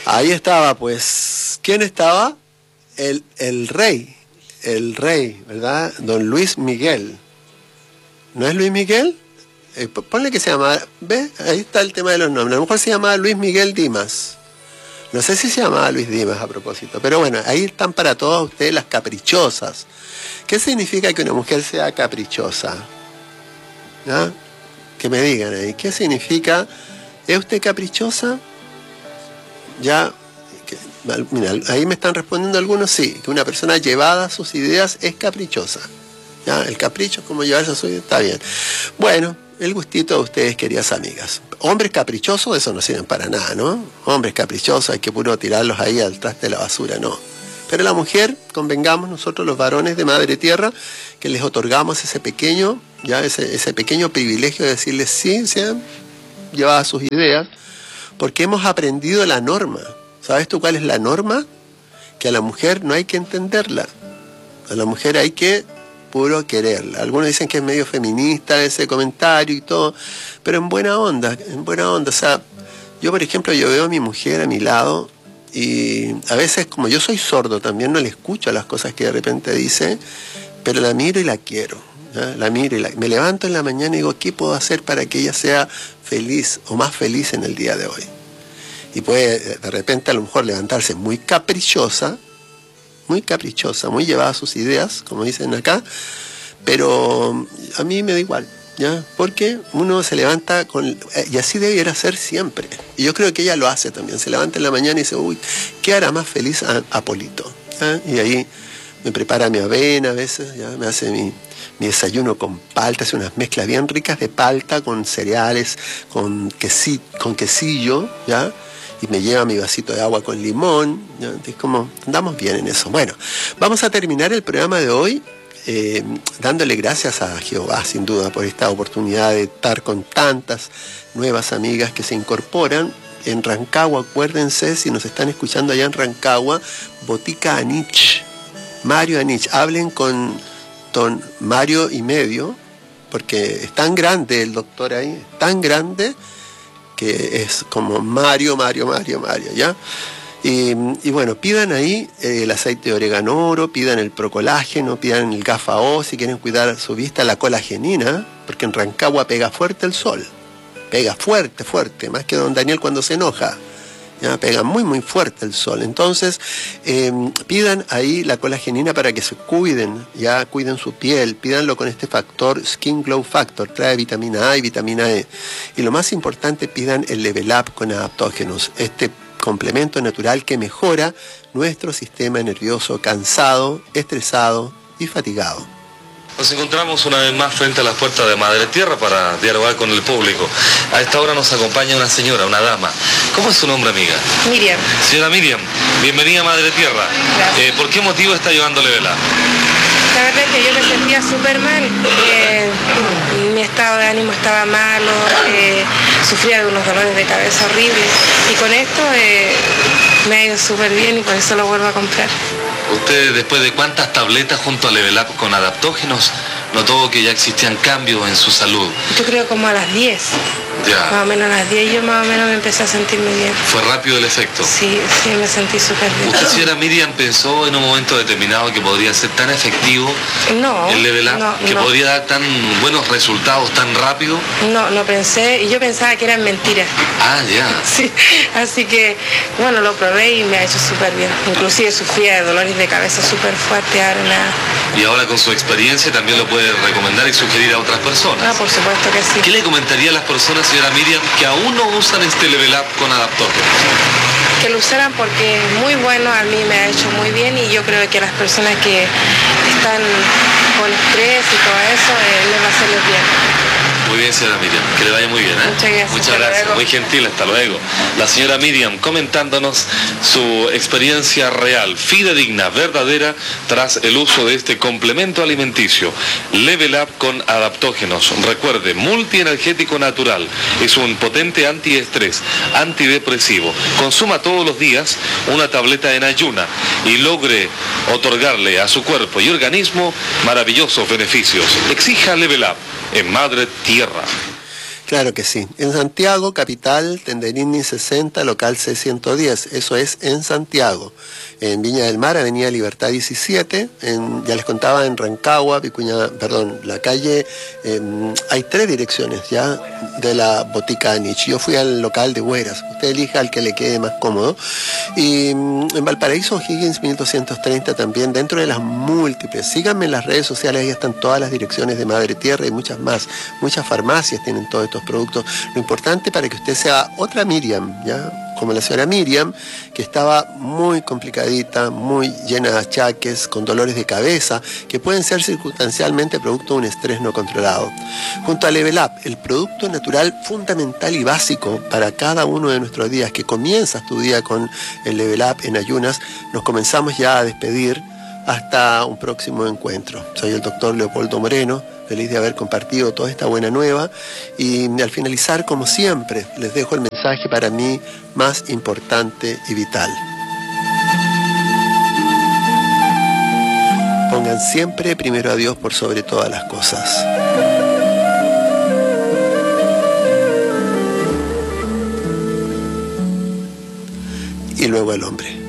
Ahí estaba, pues, ¿quién estaba? El rey, ¿verdad? Don Luis Miguel. ¿No es Luis Miguel? Ponle que se llama, ¿ves? Ahí está el tema de los nombres. A lo mejor se llamaba Luis Miguel Dimas. No sé si se llamaba Luis Dimas a propósito, pero bueno, ahí están para todos ustedes las caprichosas. ¿Qué significa que una mujer sea caprichosa? ¿No? Que me digan ahí, ¿qué significa? ¿Es usted caprichosa? Ya, mira, ahí me están respondiendo algunos, sí, que una persona llevada a sus ideas es caprichosa. ¿Ya? El capricho es como llevarse a su idea, está bien. Bueno, el gustito de ustedes, queridas amigas. Hombres caprichosos, eso no sirven para nada, ¿no? Hombres caprichosos, hay que puro tirarlos ahí al traste de la basura, no. Pero la mujer, convengamos nosotros los varones de Madre Tierra, que les otorgamos ese pequeño, ya ese pequeño privilegio de decirles sí, sean llevadas a sus ideas, porque hemos aprendido la norma. ¿Sabes tú cuál es la norma? Que a la mujer no hay que entenderla. A la mujer hay que puro quererla. Algunos dicen que es medio feminista ese comentario y todo, pero en buena onda, en buena onda. O sea, yo por ejemplo, yo veo a mi mujer a mi lado y a veces como yo soy sordo también no le escucho las cosas que de repente dice, pero la miro y la quiero. ¿Ya? La miro y me levanto en la mañana y digo, ¿qué puedo hacer para que ella sea feliz o más feliz en el día de hoy? Y puede de repente a lo mejor levantarse muy caprichosa, muy llevada a sus ideas, como dicen acá, pero a mí me da igual, ¿ya? Porque uno se levanta y así debiera ser siempre. Y yo creo que ella lo hace también, se levanta en la mañana y dice, uy, ¿qué hará más feliz a Polito? ¿Ya? Y ahí me prepara mi avena a veces, ¿ya? Me hace mi desayuno con palta, hace unas mezclas bien ricas de palta con cereales, con quesillo, ¿ya? Y me lleva mi vasito de agua con limón, ¿ya? Es como, andamos bien en eso. Bueno, vamos a terminar el programa de hoy dándole gracias a Jehová, sin duda, por esta oportunidad de estar con tantas nuevas amigas que se incorporan. En Rancagua, acuérdense, si nos están escuchando allá en Rancagua, Botica Anich, Mario Anich, hablen con don Mario y medio, porque es tan grande el doctor ahí, tan grande, que es como Mario, ¿ya? Y bueno, pidan ahí el aceite de orégano oro, pidan el procolágeno, pidan el GAFA-O, si quieren cuidar su vista, la colagenina, porque en Rancagua pega fuerte el sol, pega fuerte, más que don Daniel cuando se enoja. Ya, pega muy fuerte el sol. Entonces, pidan ahí la colagenina para que se cuiden, ya cuiden su piel, pídanlo con este factor, Skin Glow Factor, trae vitamina A y vitamina E. Y lo más importante, pidan el Level Up con adaptógenos, este complemento natural que mejora nuestro sistema nervioso cansado, estresado y fatigado. Nos encontramos una vez más frente a las puertas de Madre Tierra para dialogar con el público. A esta hora nos acompaña una señora, una dama. ¿Cómo es su nombre, amiga? Miriam. Señora Miriam, bienvenida a Madre Tierra. Gracias. ¿Por qué motivo está llevando Level Up? La verdad es que yo me sentía súper mal. Mi estado de ánimo estaba malo, sufría de unos dolores de cabeza horribles. Y con esto me ha ido súper bien y por eso lo vuelvo a comprar. ¿Usted, después de cuántas tabletas junto a Level Up con adaptógenos, notó que ya existían cambios en su salud? Yo creo como a las 10. Ya. Más o menos a las 10 yo más o menos me empecé a sentirme bien. ¿Fue rápido el efecto? Sí, me sentí súper bien. ¿Usted, señora Miriam, pensó en un momento determinado que podría ser tan efectivo el Level Up, que podría dar tan buenos resultados tan rápido? No pensé, y yo pensaba que eran mentiras. Ah, ya. Sí, así que, bueno, lo probé y me ha hecho súper bien. Inclusive sufría de dolores de cabeza súper fuertes, ahora nada. Y ahora con su experiencia también lo puede recomendar y sugerir a otras personas. Ah, por supuesto que sí. ¿Qué le comentaría a las personas, señora Miriam, que aún no usan este Level Up con adaptógenos? Que lo usaran porque es muy bueno, a mí me ha hecho muy bien y yo creo que a las personas que están con estrés y todo eso, les va a hacerles bien. Muy bien, señora Miriam, que le vaya muy bien. Muchas gracias, muy gentil, hasta luego. La señora Miriam comentándonos su experiencia real, fidedigna, verdadera, tras el uso de este complemento alimenticio, Level Up con adaptógenos. Recuerde, multienergético natural, es un potente antiestrés, antidepresivo. Consuma todos los días una tableta en ayuna y logre otorgarle a su cuerpo y organismo maravillosos beneficios. Exija Level Up en Madre Tierra. Claro que sí. En Santiago, capital, Tenderini 60, local C110. Eso es en Santiago. En Viña del Mar, Avenida Libertad 17. Ya les contaba, en Rancagua, la calle... hay 3 direcciones ya de la Botica Anich. Yo fui al local de Hueras. Usted elija al que le quede más cómodo. Y en Valparaíso, O'Higgins 1230 también, dentro de las múltiples. Síganme en las redes sociales, ahí están todas las direcciones de Madre Tierra y muchas más. Muchas farmacias tienen todos estos productos. Lo importante para que usted sea otra Miriam, ¿ya? Como la señora Miriam, que estaba muy complicadita, muy llena de achaques, con dolores de cabeza, que pueden ser circunstancialmente producto de un estrés no controlado. Junto a Level Up, el producto natural fundamental y básico para cada uno de nuestros días, que comienzas tu día con el Level Up en ayunas, nos comenzamos ya a despedir hasta un próximo encuentro. Soy el doctor Leopoldo Moreno, feliz de haber compartido toda esta buena nueva, y al finalizar, como siempre, les dejo el mensaje para mí más importante y vital. Pongan siempre primero a Dios por sobre todas las cosas. Y luego al hombre.